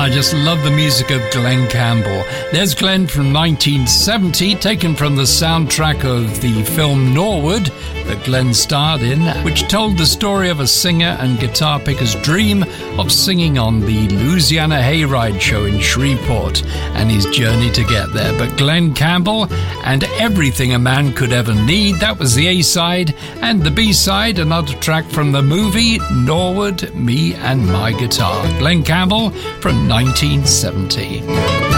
just love the music of Glen Campbell. There's Glen from 1970, taken from the soundtrack of the film Norwood that Glen starred in, which told the story of a singer and guitar picker's dream of singing on the Louisiana Hayride show in Shreveport and his journey to get there. But Glen Campbell and Everything a Man Could Ever Need, that was the A-side, and the B-side, another track from the movie Norwood, Me and My Guitar. Glen Campbell from 1970.